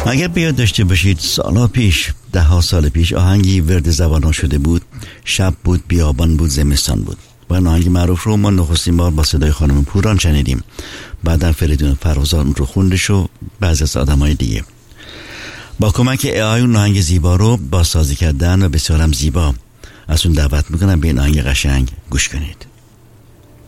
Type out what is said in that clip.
اگر بیاد داشته باشید سالها پیش، 10 سال پیش آهنگی ورد زبانان شده بود. شب بود، بیابان بود، زمستان بود. و این آهنگ معروف رو ما نخستین بار با صدای خانم پوران شنیدیم. بعدم فریدون فرخزاد اون رو خوندش و بعضی از آدمای دیگه. با کمک AI اون آهنگ زیبا رو بازسازی کردن و بسیارم زیبا. از اون دعوت میکنم به این آهنگ قشنگ گوش کنید.